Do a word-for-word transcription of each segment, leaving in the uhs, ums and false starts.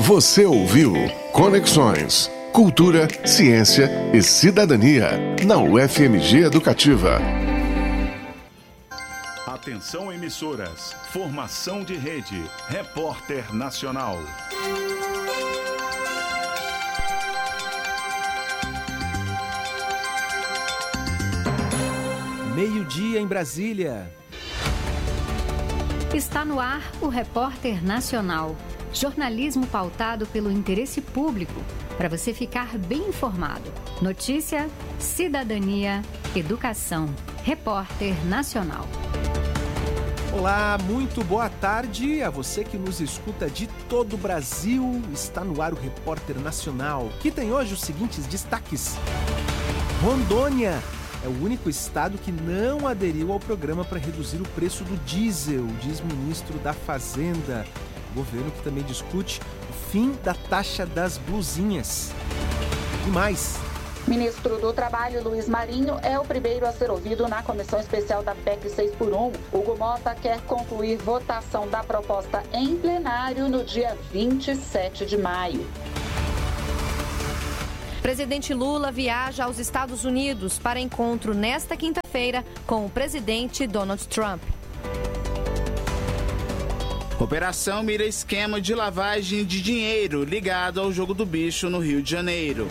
Você ouviu Conexões, Cultura, Ciência e Cidadania, na U F M G Educativa. Atenção emissoras, formação de rede, Repórter Nacional. Meio-dia em Brasília. Está no ar o Repórter Nacional. Jornalismo pautado pelo interesse público, para você ficar bem informado. Notícia, cidadania, educação. Repórter Nacional. Olá, muito boa tarde a você que nos escuta de todo o Brasil. Está no ar o Repórter Nacional, que tem hoje os seguintes destaques. Rondônia é o único estado que não aderiu ao programa para reduzir o preço do diesel, diz ministro da Fazenda. Governo que também discute o fim da taxa das blusinhas. E mais. Ministro do Trabalho, Luiz Marinho, é o primeiro a ser ouvido na comissão especial da P E C seis por um. Hugo Mota quer concluir votação da proposta em plenário no dia vinte e sete de maio. Presidente Lula viaja aos Estados Unidos para encontro nesta quinta-feira com o presidente Donald Trump. Operação mira esquema de lavagem de dinheiro ligado ao jogo do bicho no Rio de Janeiro.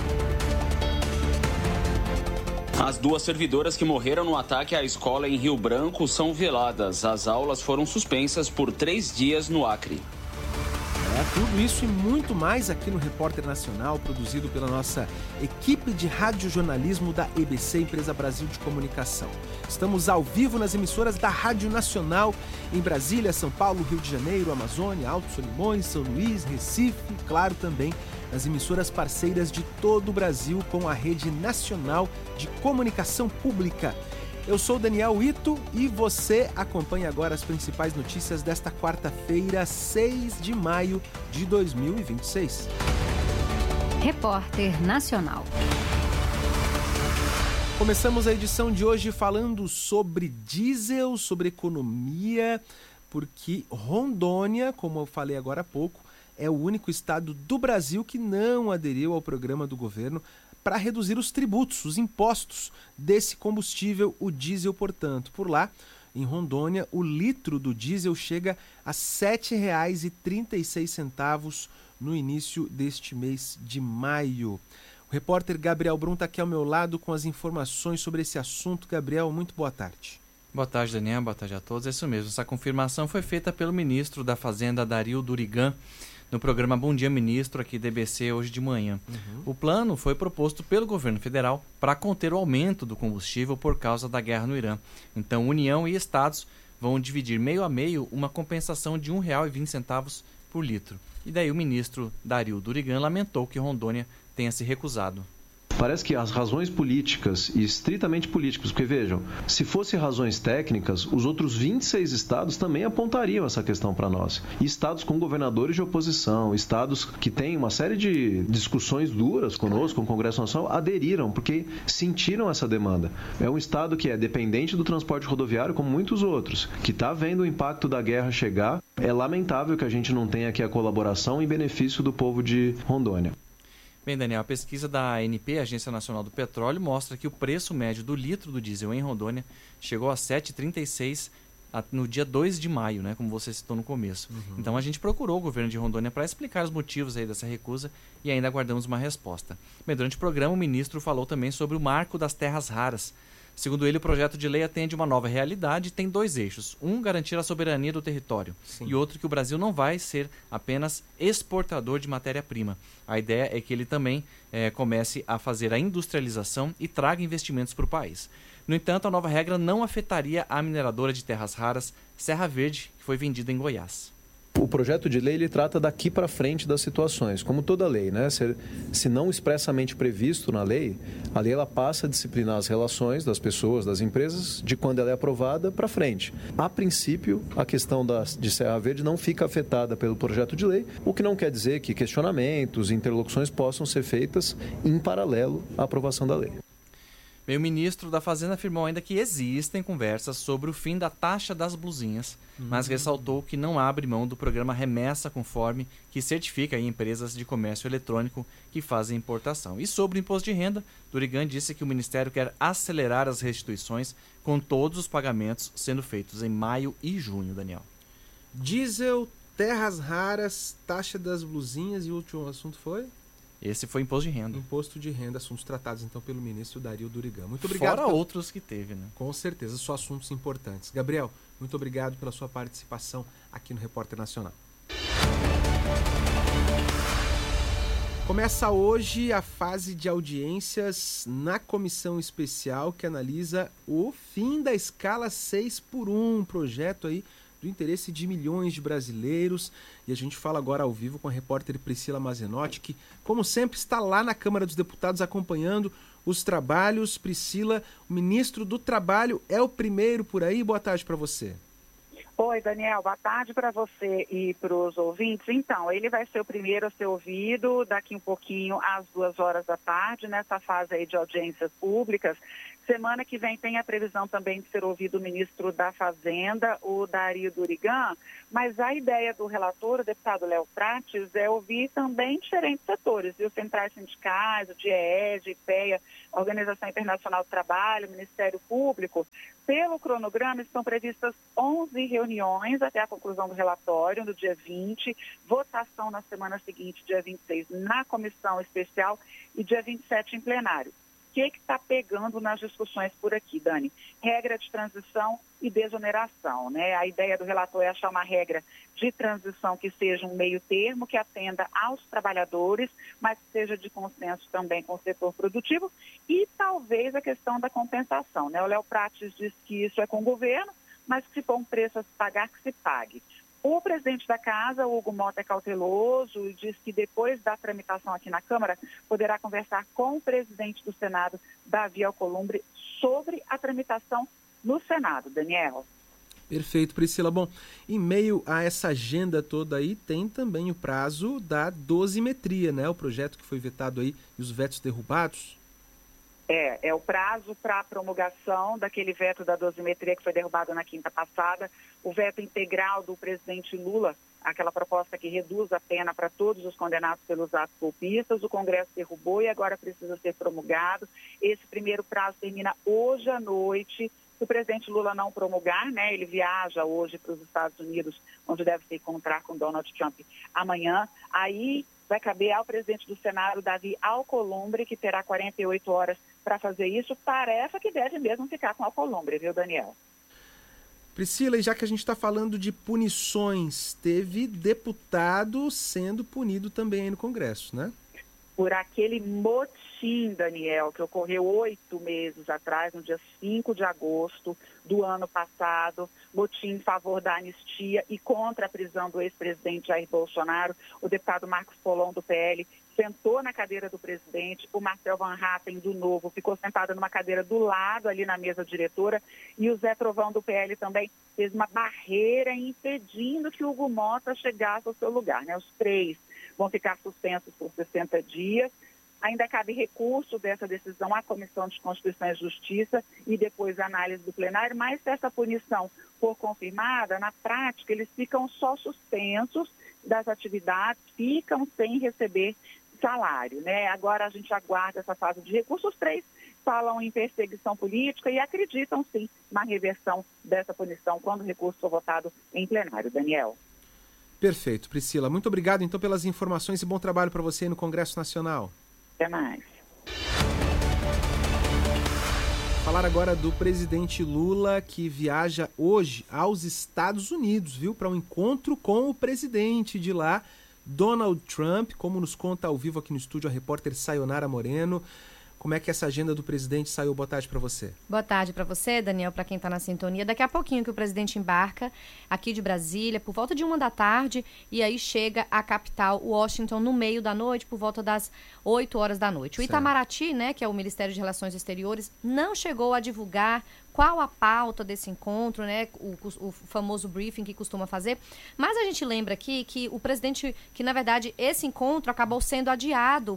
As duas servidoras que morreram no ataque à escola em Rio Branco são veladas. As aulas foram suspensas por três dias no Acre. É tudo isso e muito mais aqui no Repórter Nacional, produzido pela nossa equipe de radiojornalismo da E B C, Empresa Brasil de Comunicação. Estamos ao vivo nas emissoras da Rádio Nacional em Brasília, São Paulo, Rio de Janeiro, Amazônia, Alto Solimões, São Luís, Recife, claro também nas emissoras parceiras de todo o Brasil com a Rede Nacional de Comunicação Pública. Eu sou Daniel Ito e você acompanha agora as principais notícias desta quarta-feira, seis de maio de dois mil e vinte e seis. Repórter Nacional. Começamos a edição de hoje falando sobre diesel, sobre economia, porque Rondônia, como eu falei agora há pouco, é o único estado do Brasil que não aderiu ao programa do governo para reduzir os tributos, os impostos desse combustível, o diesel, portanto. Por lá, em Rondônia, o litro do diesel chega a sete reais e trinta e seis centavos no início deste mês de maio. O repórter Gabriel Brum está aqui ao meu lado com as informações sobre esse assunto. Gabriel, muito boa tarde. Boa tarde, Daniel. Boa tarde a todos. É isso mesmo. Essa confirmação foi feita pelo ministro da Fazenda, Dario Durigan, no programa Bom Dia Ministro, aqui da E B C, hoje de manhã. Uhum. O plano foi proposto pelo governo federal para conter o aumento do combustível por causa da guerra no Irã. Então, União e estados vão dividir meio a meio uma compensação de um real e vinte centavos por litro. E daí o ministro Dario Durigan lamentou que Rondônia tenha se recusado. Parece que as razões políticas, e estritamente políticas, porque vejam, se fossem razões técnicas, os outros vinte e seis estados também apontariam essa questão para nós. E estados com governadores de oposição, estados que têm uma série de discussões duras conosco, com o Congresso Nacional, aderiram, porque sentiram essa demanda. É um estado que é dependente do transporte rodoviário, como muitos outros, que está vendo o impacto da guerra chegar. É lamentável que a gente não tenha aqui a colaboração em benefício do povo de Rondônia. Bem, Daniel, a pesquisa da A N P, Agência Nacional do Petróleo, mostra que o preço médio do litro do diesel em Rondônia chegou a sete reais e trinta e seis centavos no dia dois de maio, né, como você citou no começo. Uhum. Então a gente procurou o governo de Rondônia para explicar os motivos aí dessa recusa e ainda aguardamos uma resposta. Bem, durante o programa o ministro falou também sobre o marco das terras raras. Segundo ele, o projeto de lei atende uma nova realidade e tem dois eixos. Um, garantir a soberania do território. Sim. E outro, que o Brasil não vai ser apenas exportador de matéria-prima. A ideia é que ele também é, comece a fazer a industrialização e traga investimentos para o país. No entanto, a nova regra não afetaria a mineradora de terras raras Serra Verde, que foi vendida em Goiás. O projeto de lei ele trata daqui para frente das situações, como toda lei, né? Se, se não expressamente previsto na lei, a lei ela passa a disciplinar as relações das pessoas, das empresas, de quando ela é aprovada para frente. A princípio, a questão da, de Serra Verde não fica afetada pelo projeto de lei, o que não quer dizer que questionamentos e interlocuções possam ser feitas em paralelo à aprovação da lei. Bem, o ministro da Fazenda afirmou ainda que existem conversas sobre o fim da taxa das blusinhas, uhum. mas ressaltou que não abre mão do programa Remessa Conforme, que certifica aí empresas de comércio eletrônico que fazem importação. E sobre o imposto de renda, Durigan disse que o Ministério quer acelerar as restituições com todos os pagamentos sendo feitos em maio e junho, Daniel. Diesel, terras raras, taxa das blusinhas e o último assunto foi? Esse foi imposto de renda. Imposto de renda, assuntos tratados então pelo ministro Dario Durigan. Muito obrigado. Fora pelo... outros que teve, né? Com certeza, só assuntos importantes. Gabriel, muito obrigado pela sua participação aqui no Repórter Nacional. Começa hoje a fase de audiências na comissão especial que analisa o fim da escala seis por um, um projeto aí do interesse de milhões de brasileiros. E a gente fala agora ao vivo com a repórter Priscila Mazenotti, que, como sempre, está lá na Câmara dos Deputados acompanhando os trabalhos. Priscila, o ministro do Trabalho é o primeiro por aí. Boa tarde para você. Oi, Daniel. Boa tarde para você e para os ouvintes. Então, ele vai ser o primeiro a ser ouvido daqui um pouquinho às duas horas da tarde, nessa fase aí de audiências públicas. Semana que vem tem a previsão também de ser ouvido o ministro da Fazenda, o Dario Durigan, mas a ideia do relator, o deputado Léo Prates, é ouvir também diferentes setores, os centrais sindicais, o D I E S, IPEA, Organização Internacional do Trabalho, Ministério Público. Pelo cronograma, estão previstas onze reuniões até a conclusão do relatório, no dia vinte, votação na semana seguinte, dia vinte e seis, na comissão especial e dia vinte e sete em plenário. O que está pegando nas discussões por aqui, Dani? Regra de transição e desoneração, né? A ideia do relator é achar uma regra de transição que seja um meio termo, que atenda aos trabalhadores, mas que seja de consenso também com o setor produtivo e talvez a questão da compensação, né? O Léo Prates diz que isso é com o governo, mas que se for um preço a se pagar, que se pague. O presidente da Casa, o Hugo Mota, é cauteloso e diz que depois da tramitação aqui na Câmara, poderá conversar com o presidente do Senado, Davi Alcolumbre, sobre a tramitação no Senado. Daniel. Perfeito, Priscila. Bom, em meio a essa agenda toda aí, tem também o prazo da dosimetria, né? O projeto que foi vetado aí e os vetos derrubados. É, é o prazo para a promulgação daquele veto da dosimetria que foi derrubado na quinta passada, o veto integral do presidente Lula, aquela proposta que reduz a pena para todos os condenados pelos atos golpistas, o Congresso derrubou e agora precisa ser promulgado. Esse primeiro prazo termina hoje à noite. Se o presidente Lula não promulgar, né, ele viaja hoje para os Estados Unidos, onde deve se encontrar com Donald Trump amanhã, aí vai caber ao presidente do Senado, Davi Alcolumbre, que terá quarenta e oito horas para fazer isso, tarefa que deve mesmo ficar com Alcolumbre, viu, Daniel? Priscila, e já que a gente está falando de punições, teve deputado sendo punido também aí no Congresso, né? Por aquele motim, Daniel, que ocorreu oito meses atrás, no dia cinco de agosto do ano passado, motim em favor da anistia e contra a prisão do ex-presidente Jair Bolsonaro. O deputado Marcos Polon, do P L, sentou na cadeira do presidente, o Marcel Van Hatten, do Novo, ficou sentado numa cadeira do lado, ali na mesa diretora, e o Zé Trovão, do P L, também fez uma barreira impedindo que o Hugo Mota chegasse ao seu lugar, né? Os três vão ficar suspensos por sessenta dias. Ainda cabe recurso dessa decisão à Comissão de Constituição e Justiça e depois a análise do plenário, mas se essa punição for confirmada, na prática eles ficam só suspensos das atividades, ficam sem receber salário, né? Agora a gente aguarda essa fase de recursos. Os três falam em perseguição política e acreditam sim na reversão dessa punição quando o recurso for votado em plenário. Daniel. Perfeito, Priscila. Muito obrigado, então, pelas informações e bom trabalho para você aí no Congresso Nacional. Até mais. Falar agora do presidente Lula, que viaja hoje aos Estados Unidos, viu, para um encontro com o presidente de lá, Donald Trump, como nos conta ao vivo aqui no estúdio a repórter Sayonara Moreno. Como é que essa agenda do presidente saiu? Boa tarde para você. Boa tarde para você, Daniel, para quem está na sintonia. Daqui a pouquinho que o presidente embarca aqui de Brasília, por volta de uma da tarde, e aí chega à capital, Washington, no meio da noite, por volta das oito horas da noite. O certo. Itamaraty, né, que é o Ministério de Relações Exteriores, não chegou a divulgar qual a pauta desse encontro, né, o, o famoso briefing que costuma fazer. Mas a gente lembra aqui que o presidente, que na verdade esse encontro acabou sendo adiado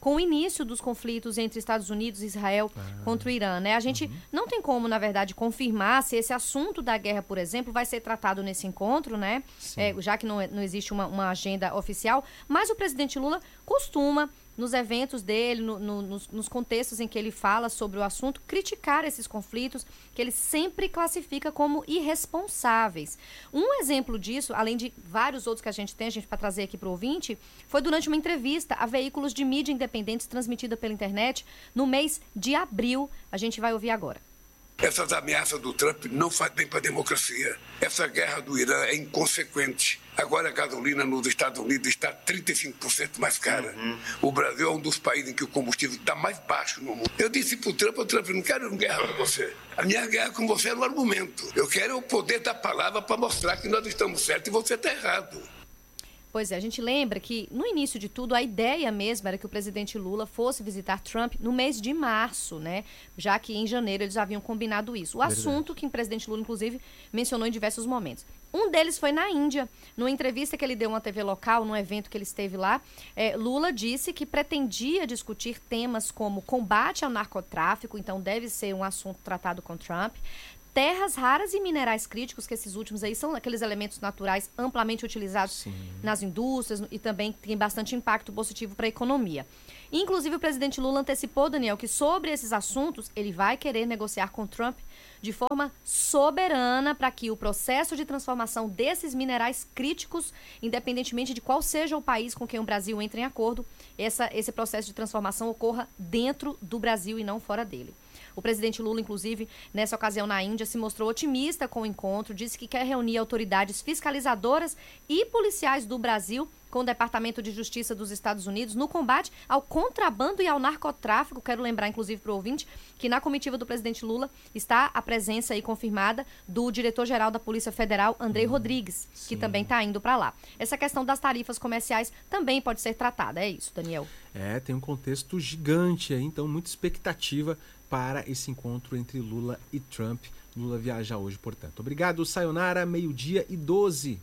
com o início dos conflitos entre Estados Unidos e Israel ah. contra o Irã, né? A gente uhum. não tem como, na verdade, confirmar se esse assunto da guerra, por exemplo, vai ser tratado nesse encontro, né? É, já que não, não existe uma, uma agenda oficial, mas o presidente Lula costuma, nos eventos dele, no, no, nos, nos contextos em que ele fala sobre o assunto, criticar esses conflitos que ele sempre classifica como irresponsáveis. Um exemplo disso, além de vários outros que a gente tem, a gente para trazer aqui para o ouvinte, foi durante uma entrevista a veículos de mídia independentes transmitida pela internet no mês de abril. A gente vai ouvir agora. Essas ameaças do Trump não fazem bem para a democracia. Essa guerra do Irã é inconsequente. Agora a gasolina nos Estados Unidos está trinta e cinco por cento mais cara. Uhum. O Brasil é um dos países em que o combustível está mais baixo no mundo. Eu disse para o Trump, o Trump, eu não quero uma guerra com você. A minha guerra com você é no argumento. Eu quero o poder da palavra para mostrar que nós estamos certos e você está errado. Pois é, a gente lembra que no início de tudo a ideia mesmo era que o presidente Lula fosse visitar Trump no mês de março, né? Já que em janeiro eles haviam combinado isso. O Verdade. assunto que o presidente Lula, inclusive, mencionou em diversos momentos. Um deles foi na Índia. Numa entrevista que ele deu a uma T V local, num evento que ele esteve lá, é, Lula disse que pretendia discutir temas como combate ao narcotráfico, então deve ser um assunto tratado com Trump, terras raras e minerais críticos, que esses últimos aí são aqueles elementos naturais amplamente utilizados Sim. nas indústrias e também tem bastante impacto positivo para a economia. Inclusive, o presidente Lula antecipou, Daniel, que sobre esses assuntos ele vai querer negociar com Trump de forma soberana para que o processo de transformação desses minerais críticos, independentemente de qual seja o país com quem o Brasil entre em acordo, essa, esse processo de transformação ocorra dentro do Brasil e não fora dele. O presidente Lula, inclusive, nessa ocasião na Índia, se mostrou otimista com o encontro, disse que quer reunir autoridades fiscalizadoras e policiais do Brasil com o Departamento de Justiça dos Estados Unidos no combate ao contrabando e ao narcotráfico. Quero lembrar, inclusive, para o ouvinte, que na comitiva do presidente Lula está a presença aí confirmada do diretor-geral da Polícia Federal, Andrei hum, Rodrigues, sim. que também está indo para lá. Essa questão das tarifas comerciais também pode ser tratada, é isso, Daniel? É, tem um contexto gigante aí, então muita expectativa para esse encontro entre Lula e Trump. Lula viaja hoje, portanto. Obrigado, Sayonara, meio-dia e doze.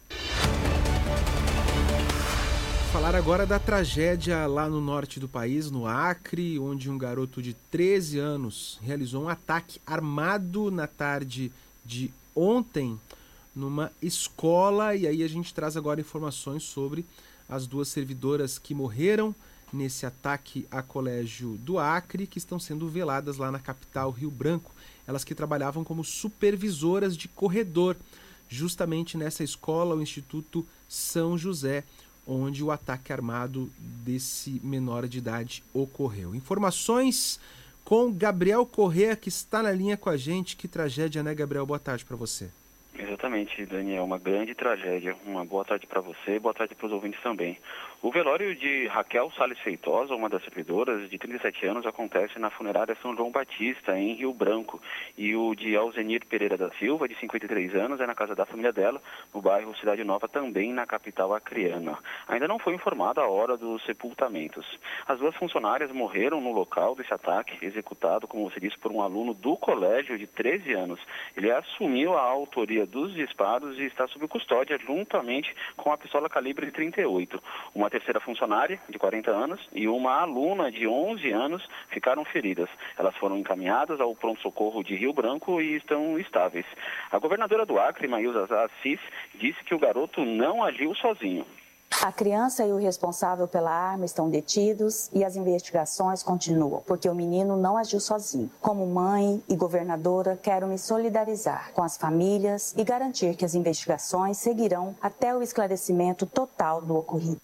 Falar agora da tragédia lá no norte do país, no Acre, onde um garoto de treze anos realizou um ataque armado na tarde de ontem numa escola. E aí a gente traz agora informações sobre as duas servidoras que morreram nesse ataque a colégio do Acre, que estão sendo veladas lá na capital, Rio Branco. Elas que trabalhavam como supervisoras de corredor, justamente nessa escola, o Instituto São José, onde o ataque armado desse menor de idade ocorreu. Informações com Gabriel Corrêa, que está na linha com a gente. Que tragédia, né, Gabriel? Boa tarde para você. Exatamente, Daniel, uma grande tragédia. Uma boa tarde para você e boa tarde para os ouvintes também. O velório de Raquel Salles Feitosa, uma das servidoras, de trinta e sete anos, acontece na funerária São João Batista, em Rio Branco. E o de Alzenir Pereira da Silva, de cinquenta e três anos, é na casa da família dela, no bairro Cidade Nova, também na capital acreana. Ainda não foi informada a hora dos sepultamentos. As duas funcionárias morreram no local desse ataque, executado, como você disse, por um aluno do colégio de treze anos. Ele assumiu a autoria dos disparos e está sob custódia, juntamente com a pistola calibre trinta e oito. Uma terceira funcionária, de quarenta anos, e uma aluna de onze anos ficaram feridas. Elas foram encaminhadas ao pronto-socorro de Rio Branco e estão estáveis. A governadora do Acre, Maílza Assis, disse que o garoto não agiu sozinho. A criança e o responsável pela arma estão detidos e as investigações continuam, porque o menino não agiu sozinho. Como mãe e governadora, quero me solidarizar com as famílias e garantir que as investigações seguirão até o esclarecimento total do ocorrido.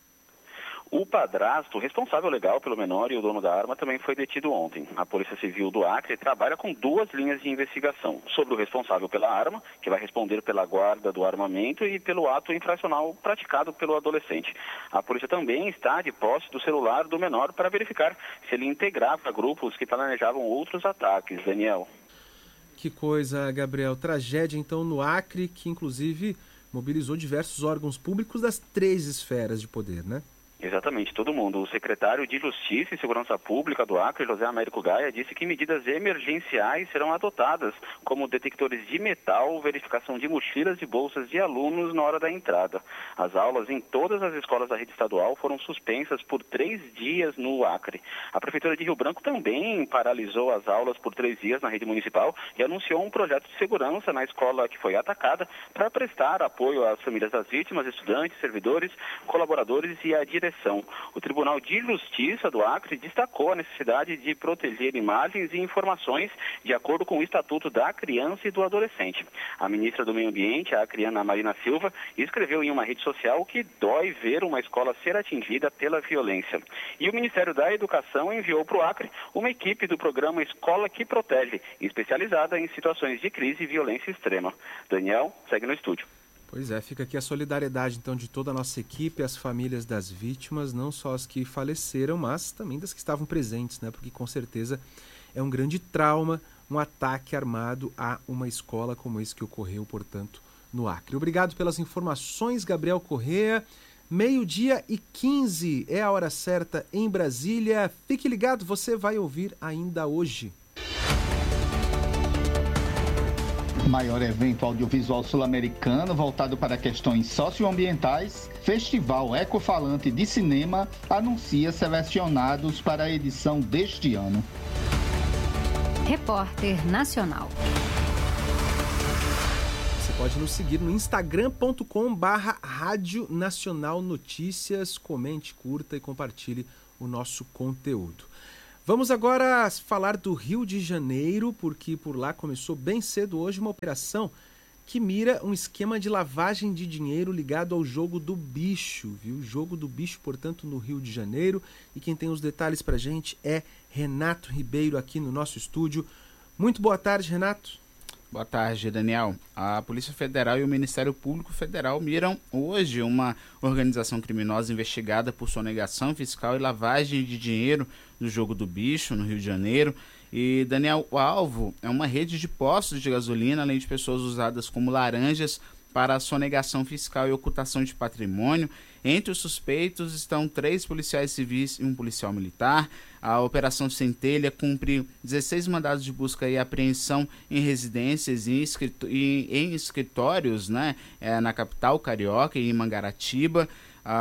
O padrasto, responsável legal pelo menor e o dono da arma, também foi detido ontem. A Polícia Civil do Acre trabalha com duas linhas de investigação. Sobre o responsável pela arma, que vai responder pela guarda do armamento, e pelo ato infracional praticado pelo adolescente. A polícia também está de posse do celular do menor para verificar se ele integrava grupos que planejavam outros ataques. Daniel. Que coisa, Gabriel. Tragédia, então, no Acre, que inclusive mobilizou diversos órgãos públicos das três esferas de poder, né? Exatamente, todo mundo. O secretário de Justiça e Segurança Pública do Acre, José Américo Gaia, disse que medidas emergenciais serão adotadas, como detectores de metal, verificação de mochilas e bolsas de alunos na hora da entrada. As aulas em todas as escolas da rede estadual foram suspensas por três dias no Acre. A Prefeitura de Rio Branco também paralisou as aulas por três dias na rede municipal e anunciou um projeto de segurança na escola que foi atacada para prestar apoio às famílias das vítimas, estudantes, servidores, colaboradores e a direção. O Tribunal de Justiça do Acre destacou a necessidade de proteger imagens e informações de acordo com o Estatuto da Criança e do Adolescente. A ministra do Meio Ambiente, a acreana Marina Silva, escreveu em uma rede social que dói ver uma escola ser atingida pela violência. E o Ministério da Educação enviou para o Acre uma equipe do programa Escola que Protege, especializada em situações de crise e violência extrema. Daniel, segue no estúdio. Pois é, fica aqui a solidariedade, então, de toda a nossa equipe, as famílias das vítimas, não só as que faleceram, mas também das que estavam presentes, né? Porque, com certeza, é um grande trauma, um ataque armado a uma escola como esse que ocorreu, portanto, no Acre. Obrigado pelas informações, Gabriel Correa. Meio-dia e quinze é a hora certa em Brasília. Fique ligado, você vai ouvir ainda hoje. Maior evento audiovisual sul-americano voltado para questões socioambientais, Festival Ecofalante de Cinema anuncia selecionados para a edição deste ano. Repórter Nacional. Você pode nos seguir no instagram ponto com barra Rádio Nacional Notícias. Comente, curta e compartilhe o nosso conteúdo. Vamos agora falar do Rio de Janeiro, porque por lá começou bem cedo hoje uma operação que mira um esquema de lavagem de dinheiro ligado ao jogo do bicho, viu? Jogo do bicho, portanto, no Rio de Janeiro. E quem tem os detalhes pra gente é Renato Ribeiro aqui no nosso estúdio. Muito boa tarde, Renato. Boa tarde, Daniel. A Polícia Federal e o Ministério Público Federal miram hoje uma organização criminosa investigada por sonegação fiscal e lavagem de dinheiro do jogo do bicho, no Rio de Janeiro. E, Daniel, o alvo é uma rede de postos de gasolina, além de pessoas usadas como laranjas para a sonegação fiscal e ocultação de patrimônio. Entre os suspeitos estão três policiais civis e um policial militar. A Operação Centelha cumpriu dezesseis mandados de busca e apreensão em residências e em escritórios, né, é, na capital carioca e em Mangaratiba.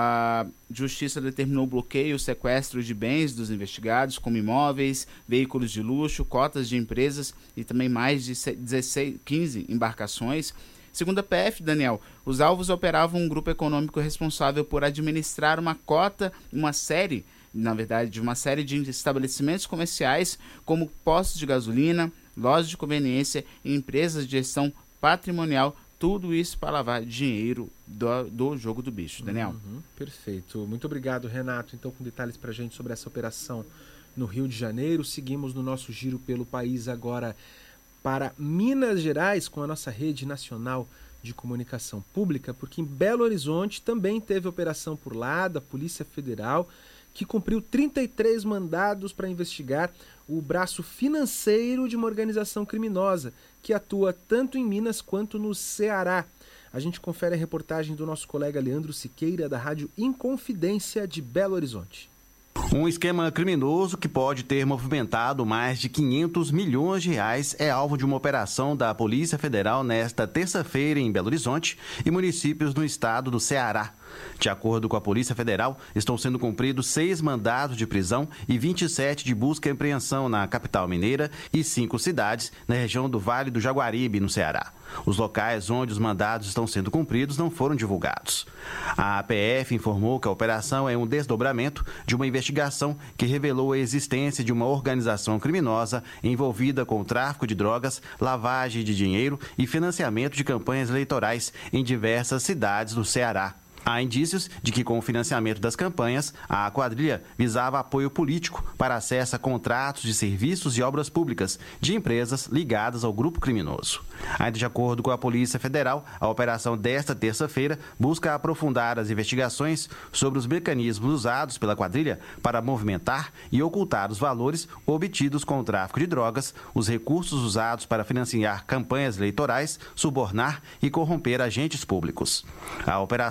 A Justiça determinou o bloqueio e o sequestro de bens dos investigados, como imóveis, veículos de luxo, cotas de empresas e também mais de dezesseis, quinze embarcações. Segundo a P F, Daniel, os alvos operavam um grupo econômico responsável por administrar uma cota, uma série, na verdade, de uma série de estabelecimentos comerciais, como postos de gasolina, lojas de conveniência e empresas de gestão patrimonial, tudo isso para lavar dinheiro do, do jogo do bicho, Daniel. Uhum, perfeito. Muito obrigado, Renato. Então, com detalhes para a gente sobre essa operação no Rio de Janeiro. Seguimos no nosso giro pelo país agora para Minas Gerais, com a nossa rede nacional de comunicação pública, porque em Belo Horizonte também teve operação por lá da Polícia Federal, que cumpriu trinta e três mandados para investigar o braço financeiro de uma organização criminosa que atua tanto em Minas quanto no Ceará. A gente confere a reportagem do nosso colega Leandro Siqueira, da Rádio Inconfidência de Belo Horizonte. Um esquema criminoso que pode ter movimentado mais de quinhentos milhões de reais é alvo de uma operação da Polícia Federal nesta terça-feira em Belo Horizonte e municípios no estado do Ceará. De acordo com a Polícia Federal, estão sendo cumpridos seis mandados de prisão e vinte e sete de busca e apreensão na capital mineira e cinco cidades na região do Vale do Jaguaribe, no Ceará. Os locais onde os mandados estão sendo cumpridos não foram divulgados. A A P F informou que a operação é um desdobramento de uma investigação que revelou a existência de uma organização criminosa envolvida com o tráfico de drogas, lavagem de dinheiro e financiamento de campanhas eleitorais em diversas cidades do Ceará. Há indícios de que, com o financiamento das campanhas, a quadrilha visava apoio político para acesso a contratos de serviços e obras públicas de empresas ligadas ao grupo criminoso. Ainda de acordo com a Polícia Federal, a operação desta terça-feira busca aprofundar as investigações sobre os mecanismos usados pela quadrilha para movimentar e ocultar os valores obtidos com o tráfico de drogas, os recursos usados para financiar campanhas eleitorais, subornar e corromper agentes públicos. A operação conta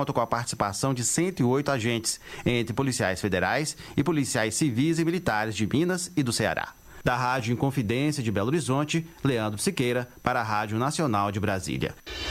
conta com a participação de cento e oito agentes, entre policiais federais e policiais civis e militares de Minas e do Ceará. Da Rádio Inconfidência de Belo Horizonte, Leandro Siqueira, para a Rádio Nacional de Brasília.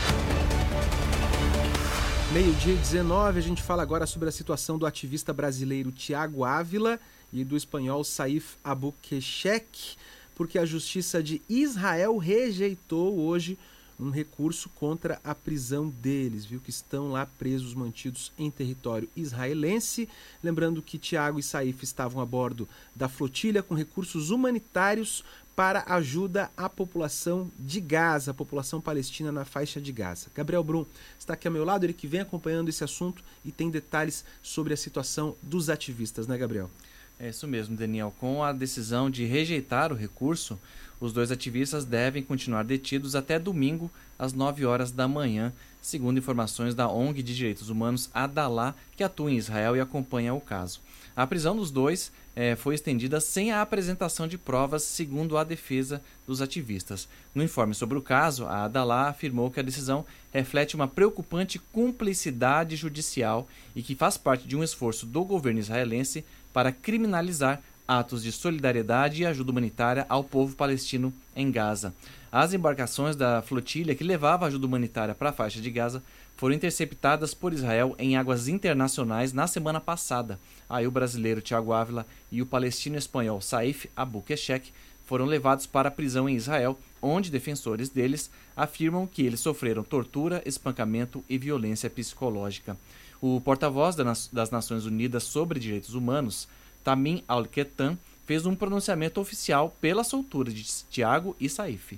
Meio-dia e dezenove, a gente fala agora sobre a situação do ativista brasileiro Tiago Ávila e do espanhol Saif Abou-Keshek, porque a Justiça de Israel rejeitou hoje um recurso contra a prisão deles, viu, que estão lá presos, mantidos em território israelense. Lembrando que Tiago e Saif estavam a bordo da flotilha com recursos humanitários para ajuda à população de Gaza, a população palestina na faixa de Gaza. Gabriel Brum está aqui ao meu lado, ele que vem acompanhando esse assunto e tem detalhes sobre a situação dos ativistas, né, Gabriel? É isso mesmo, Daniel. Com a decisão de rejeitar o recurso, os dois ativistas devem continuar detidos até domingo, às nove horas da manhã, segundo informações da O N G de Direitos Humanos Adalá, que atua em Israel e acompanha o caso. A prisão dos dois eh, foi estendida sem a apresentação de provas, segundo a defesa dos ativistas. No informe sobre o caso, a Adalá afirmou que a decisão reflete uma preocupante cumplicidade judicial e que faz parte de um esforço do governo israelense para criminalizar atos de solidariedade e ajuda humanitária ao povo palestino em Gaza. As embarcações da flotilha que levava ajuda humanitária para a faixa de Gaza foram interceptadas por Israel em águas internacionais na semana passada. Aí o brasileiro Tiago Ávila e o palestino-espanhol Saif Abou-Keshek foram levados para a prisão em Israel, onde defensores deles afirmam que eles sofreram tortura, espancamento e violência psicológica. O porta-voz das Nações Unidas sobre Direitos Humanos, Tamim Al-Ketan, fez um pronunciamento oficial pela soltura de Tiago e Saif.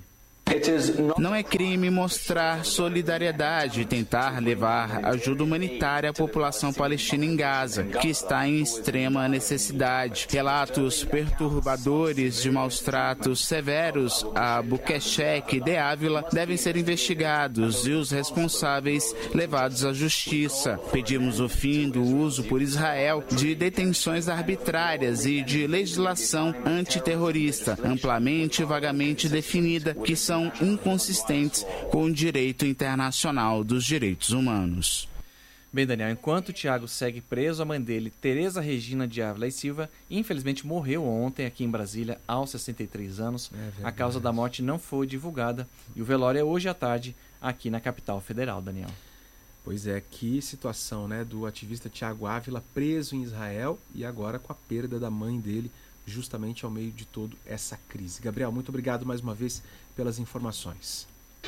Não é crime mostrar solidariedade e tentar levar ajuda humanitária à população palestina em Gaza, que está em extrema necessidade. Relatos perturbadores de maus-tratos severos a Abou-Keshek e de Ávila devem ser investigados e os responsáveis levados à justiça. Pedimos o fim do uso por Israel de detenções arbitrárias e de legislação antiterrorista, amplamente e vagamente definida, que são inconsistentes com o direito internacional dos direitos humanos. Bem, Daniel, enquanto o Tiago segue preso, a mãe dele, Tereza Regina de Ávila e Silva, infelizmente morreu ontem aqui em Brasília, aos sessenta e três anos. É a causa da morte não foi divulgada e o velório é hoje à tarde aqui na capital federal, Daniel. Pois é, que situação, né, do ativista Tiago Ávila preso em Israel e agora com a perda da mãe dele, justamente ao meio de toda essa crise. Gabriel, muito obrigado mais uma vez pelas informações.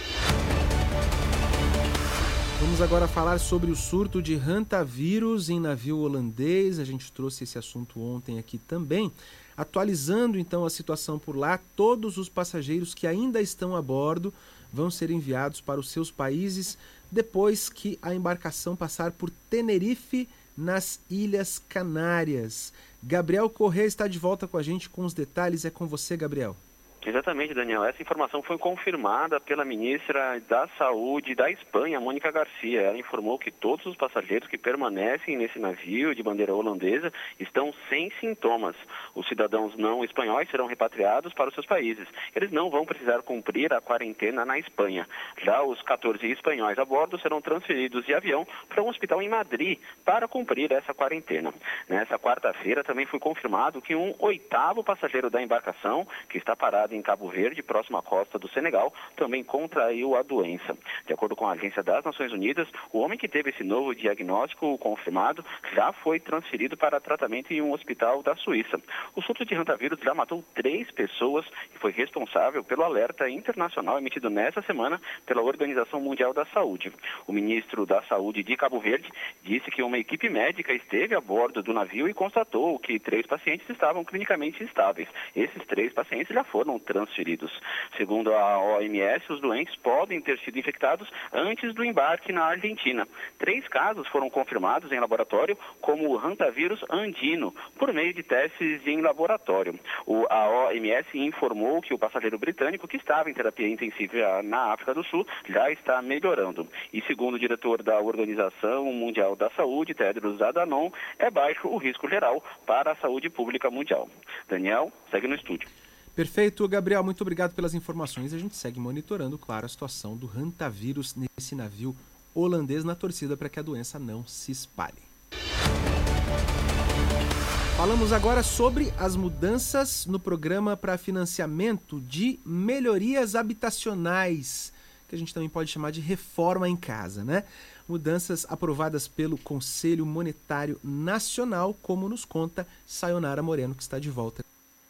Vamos agora falar sobre o surto de hantavírus em navio holandês. A gente trouxe esse assunto ontem aqui também. Atualizando então a situação por lá, todos os passageiros que ainda estão a bordo vão ser enviados para os seus países depois que a embarcação passar por Tenerife, nas Ilhas Canárias. Gabriel Corrêa está de volta com a gente com os detalhes. É com você, Gabriel. Exatamente, Daniel. Essa informação foi confirmada pela ministra da Saúde da Espanha, Mônica Garcia. Ela informou que todos os passageiros que permanecem nesse navio de bandeira holandesa estão sem sintomas. Os cidadãos não espanhóis serão repatriados para os seus países. Eles não vão precisar cumprir a quarentena na Espanha. Já os quatorze espanhóis a bordo serão transferidos de avião para um hospital em Madrid para cumprir essa quarentena. Nessa quarta-feira também foi confirmado que um oitavo passageiro da embarcação, que está parado em Cabo Verde, próximo à costa do Senegal, também contraiu a doença. De acordo com a Agência das Nações Unidas, o homem que teve esse novo diagnóstico confirmado já foi transferido para tratamento em um hospital da Suíça. O surto de hantavírus já matou três pessoas e foi responsável pelo alerta internacional emitido nesta semana pela Organização Mundial da Saúde. O ministro da Saúde de Cabo Verde disse que uma equipe médica esteve a bordo do navio e constatou que três pacientes estavam clinicamente estáveis. Esses três pacientes já foram transferidos. Segundo a O M S, os doentes podem ter sido infectados antes do embarque na Argentina. Três casos foram confirmados em laboratório como o hantavírus andino, por meio de testes em laboratório. O, a O M S informou que o passageiro britânico que estava em terapia intensiva na África do Sul já está melhorando. E segundo o diretor da Organização Mundial da Saúde, Tedros Adhanom, é baixo o risco geral para a saúde pública mundial. Daniel, segue no estúdio. Perfeito, Gabriel, muito obrigado pelas informações. A gente segue monitorando, claro, a situação do hantavírus nesse navio holandês na torcida para que a doença não se espalhe. Falamos agora sobre as mudanças no programa para financiamento de melhorias habitacionais, que a gente também pode chamar de reforma em casa, né? Mudanças aprovadas pelo Conselho Monetário Nacional, como nos conta Sayonara Moreno, que está de volta.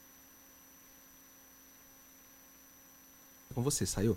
Com você, Sayo.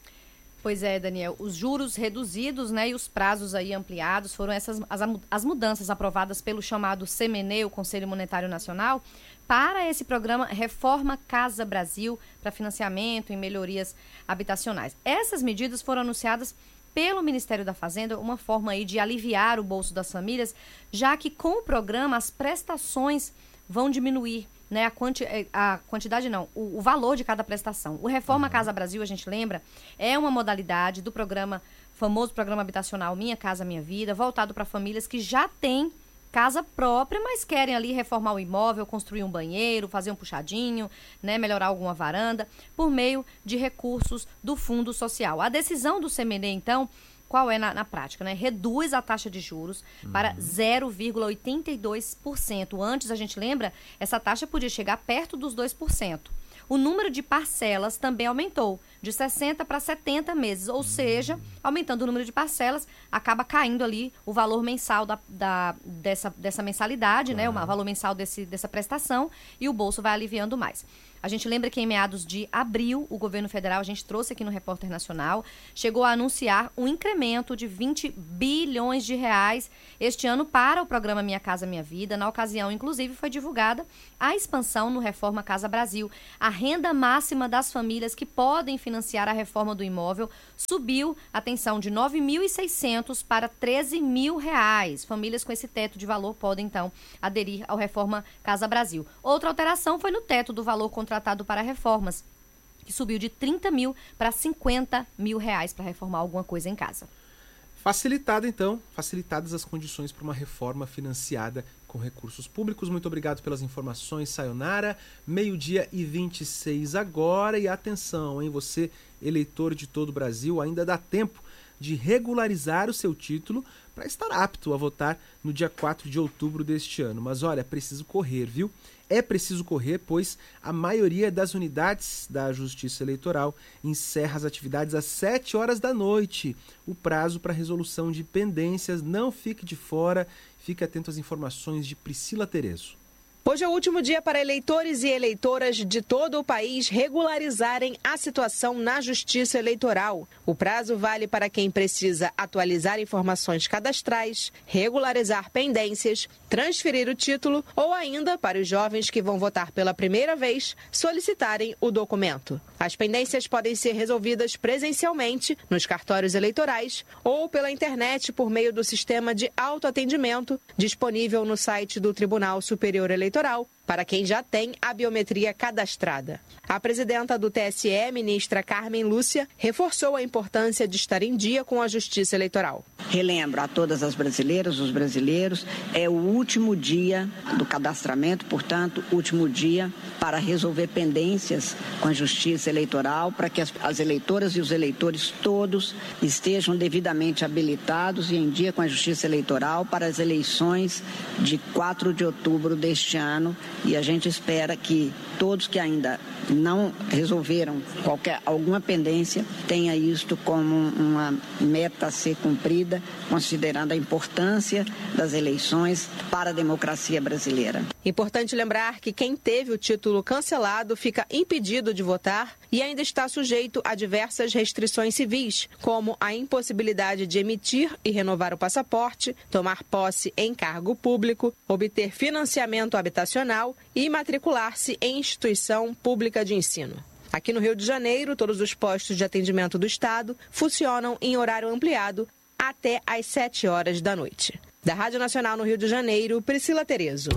Pois é, Daniel, os juros reduzidos, né, e os prazos aí ampliados foram essas as, as mudanças aprovadas pelo chamado C M N E, o Conselho Monetário Nacional, para esse programa Reforma Casa Brasil, para financiamento e melhorias habitacionais. Essas medidas foram anunciadas pelo Ministério da Fazenda, uma forma aí de aliviar o bolso das famílias, já que com o programa as prestações vão diminuir. Né, a, quanti, a quantidade não, o, o valor de cada prestação. O Reforma uhum. Casa Brasil, a gente lembra, é uma modalidade do programa, famoso programa habitacional Minha Casa Minha Vida, voltado para famílias que já têm casa própria, mas querem ali reformar o imóvel, construir um banheiro, fazer um puxadinho, né, melhorar alguma varanda, por meio de recursos do Fundo Social. A decisão do C M N E, então, qual é na, na prática, né? Reduz a taxa de juros uhum. para zero vírgula oitenta e dois por cento. Antes, a gente lembra, essa taxa podia chegar perto dos dois por cento. O número de parcelas também aumentou, de sessenta para setenta meses. Ou uhum. seja, aumentando o número de parcelas, acaba caindo ali o valor mensal da, da, dessa, dessa mensalidade, uhum. né? O valor mensal desse, dessa prestação, e o bolso vai aliviando mais. A gente lembra que em meados de abril, o governo federal, a gente trouxe aqui no Repórter Nacional, chegou a anunciar um incremento de vinte bilhões de reais este ano para o programa Minha Casa Minha Vida. Na ocasião, inclusive, foi divulgada a expansão no Reforma Casa Brasil. A renda máxima das famílias que podem financiar a reforma do imóvel subiu, atenção, de nove mil e seiscentos para treze mil reais. Famílias com esse teto de valor podem, então, aderir ao Reforma Casa Brasil. Outra alteração foi no teto do valor contratado para reformas, que subiu de trinta mil para cinquenta mil reais para reformar alguma coisa em casa. Facilitado, então, facilitadas as condições para uma reforma financiada com recursos públicos. Muito obrigado pelas informações, Sayonara. Meio-dia e vinte e seis agora. E atenção, hein? Você, eleitor de todo o Brasil, ainda dá tempo de regularizar o seu título para estar apto a votar no dia quatro de outubro deste ano. Mas olha, é preciso correr, viu? É preciso correr, pois a maioria das unidades da Justiça Eleitoral encerra as atividades às sete horas da noite. O prazo para resolução de pendências. Não fique de fora. Fique atento às informações de Priscila Terezo. Hoje é o último dia para eleitores e eleitoras de todo o país regularizarem a situação na Justiça Eleitoral. O prazo vale para quem precisa atualizar informações cadastrais, regularizar pendências, transferir o título ou ainda para os jovens que vão votar pela primeira vez solicitarem o documento. As pendências podem ser resolvidas presencialmente nos cartórios eleitorais ou pela internet por meio do sistema de autoatendimento disponível no site do Tribunal Superior Eleitoral para quem já tem a biometria cadastrada. A presidenta do T S E, ministra Carmen Lúcia, reforçou a importância de estar em dia com a Justiça Eleitoral. Relembro a todas as brasileiras, os brasileiros, é o último dia do cadastramento, portanto, último dia para resolver pendências com a Justiça Eleitoral, para que as, as eleitoras e os eleitores todos estejam devidamente habilitados e em dia com a Justiça Eleitoral para as eleições de quatro de outubro deste ano. E a gente espera que todos que ainda não resolveram qualquer, alguma pendência tenha isto como uma meta a ser cumprida, considerando a importância das eleições para a democracia brasileira. Importante lembrar que quem teve o título cancelado fica impedido de votar e ainda está sujeito a diversas restrições civis, como a impossibilidade de emitir e renovar o passaporte, tomar posse em cargo público, obter financiamento habitacional e matricular-se em instituição pública de ensino. Aqui no Rio de Janeiro, todos os postos de atendimento do Estado funcionam em horário ampliado até às sete horas da noite. Da Rádio Nacional no Rio de Janeiro, Priscila Terezo.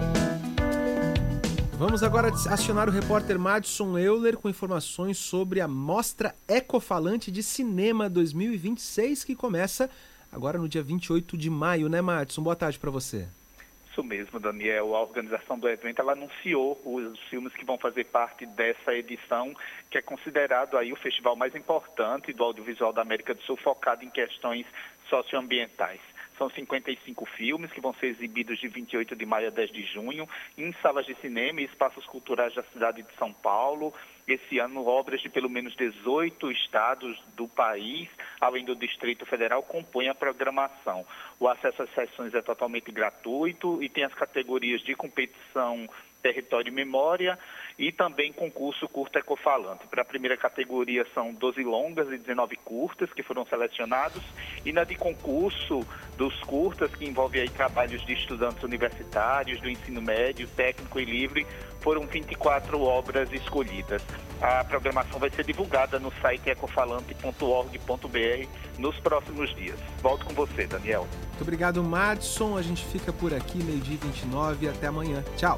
Vamos agora acionar o repórter Madison Euler com informações sobre a Mostra Ecofalante de Cinema dois mil e vinte e seis, que começa agora no dia vinte e oito de maio, né, Madison? Boa tarde para você. Isso mesmo, Daniel. A organização do evento, ela anunciou os filmes que vão fazer parte dessa edição, que é considerado aí o festival mais importante do audiovisual da América do Sul, focado em questões socioambientais. São cinquenta e cinco filmes que vão ser exibidos de vinte e oito de maio a dez de junho em salas de cinema e espaços culturais da cidade de São Paulo. Esse ano, obras de pelo menos dezoito estados do país, além do Distrito Federal, compõem a programação. O acesso às sessões é totalmente gratuito e tem as categorias de competição, território e memória e também concurso curta ecofalante. Para a primeira categoria são doze longas e dezenove curtas que foram selecionados e na de concurso dos curtas, que envolve aí trabalhos de estudantes universitários, do ensino médio, técnico e livre, foram vinte e quatro obras escolhidas. A programação vai ser divulgada no site ecofalante ponto org ponto br nos próximos dias. Volto com você, Daniel. Muito obrigado, Madison. A gente fica por aqui, meio-dia e vinte e nove. Até amanhã. Tchau.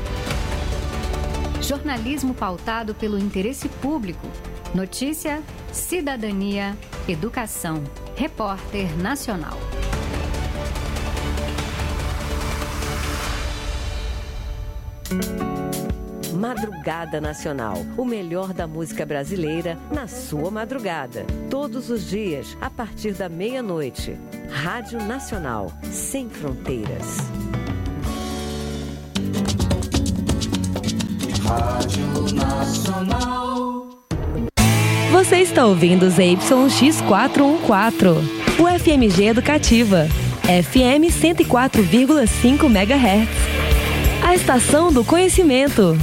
Jornalismo pautado pelo interesse público. Notícia, cidadania, educação. Repórter Nacional. Madrugada Nacional, o melhor da música brasileira na sua madrugada. Todos os dias, a partir da meia-noite. Rádio Nacional, sem fronteiras. Rádio Nacional. Você está ouvindo Z Y X quatrocentos e quatorze, o F M G Educativa, F M cento e quatro vírgula cinco megahertz. A estação do conhecimento.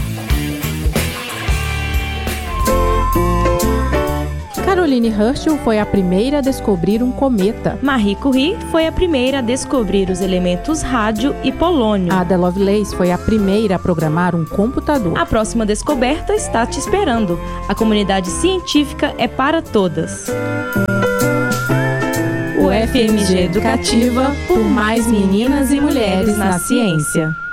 Caroline Herschel foi a primeira a descobrir um cometa. Marie Curie foi a primeira a descobrir os elementos rádio e polônio. Ada Lovelace foi a primeira a programar um computador. A próxima descoberta está te esperando. A comunidade científica é para todas. O F M G Educativa, por mais meninas e mulheres na ciência.